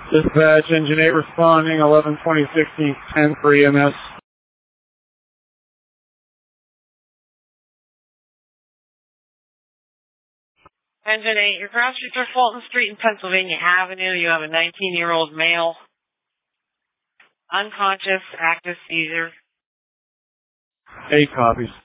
Dispatch, Engine 8 responding, 11-20-16, 10 for EMS. Engine 8, your ground streets are Fulton Street and Pennsylvania Avenue. You have a 19-year-old male, unconscious, active seizure. 8 copies.